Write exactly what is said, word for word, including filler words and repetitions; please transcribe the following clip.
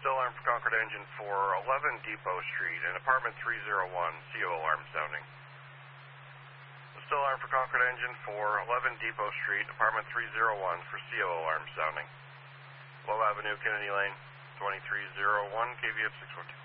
Still alarm for Concord Engine for eleven Depot Street and apartment three oh one, C O alarm sounding. Still alarm for Concord Engine for eleven Depot Street, apartment three oh one for C O alarm sounding. Low Avenue, Kennedy Lane, twenty-three oh one, K V F six four two.